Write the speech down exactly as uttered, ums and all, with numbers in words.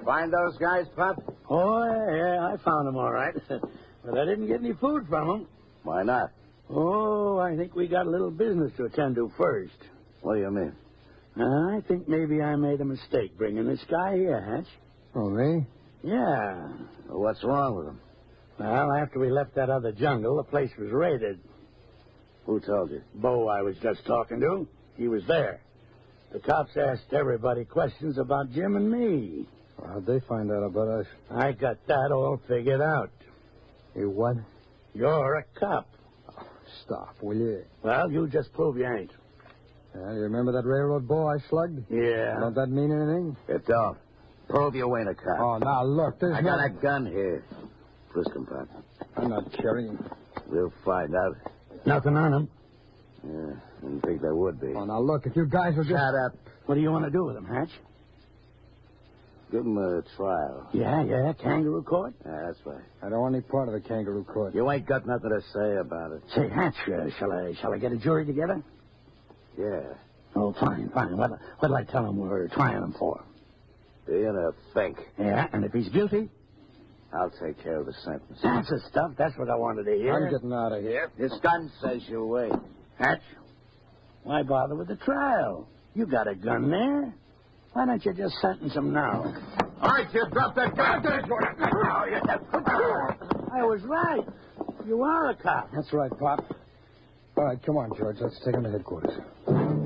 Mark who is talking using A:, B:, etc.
A: Find those guys, Pop?
B: Oh, yeah, I found them all right. But I didn't get any food from them.
A: Why not?
B: Oh, I think we got a little business to attend to first.
A: What do you mean?
B: Uh, I think maybe I made a mistake bringing this guy here, Hatch.
C: Oh, me?
B: Yeah.
A: Well, what's wrong with him?
B: Well, after we left that other jungle, the place was raided.
A: Who told you?
B: Bo I was just talking to. He was there. The cops asked everybody questions about Jim and me.
C: Well, how'd they find out about us?
B: I got that all figured out.
C: You what?
B: You're a cop.
C: Oh, stop, will you?
B: Well, you just prove you ain't.
C: Yeah, you remember that railroad boy I slugged?
B: Yeah.
C: Don't that mean anything?
A: It don't. Prove you ain't a cop.
C: Oh, now, look, there's
A: I
C: no...
A: got a gun here. Frisk him, Pop.
C: I'm not carrying.
A: We'll find out.
B: Nothing on him.
A: Yeah, didn't think there would be.
C: Oh, now, look, if you guys will just...
A: Shut up.
B: What do you want to do with him, Hatch?
A: Give him a trial.
B: Yeah, yeah, kangaroo court.
A: Yeah, that's right.
C: I don't want any part of the kangaroo court.
A: You ain't got nothing to say about it.
B: Say, Hatch, uh, shall I shall I get a jury together?
A: Yeah.
B: Oh, fine, fine. What, what'll I tell him we're trying him for?
A: Being a fake.
B: Yeah, and if he's guilty?
A: I'll take care of the sentence.
B: That's the stuff. That's what I wanted to hear.
C: I'm getting out of here.
A: This gun says you wait.
B: Hatch, why bother with the trial? You got a gun there. Why don't you just sentence him now?
A: All right, kid, drop that gun.
B: I was right. You are a cop.
C: That's right, Pop. All right, come on, George. Let's take him to headquarters.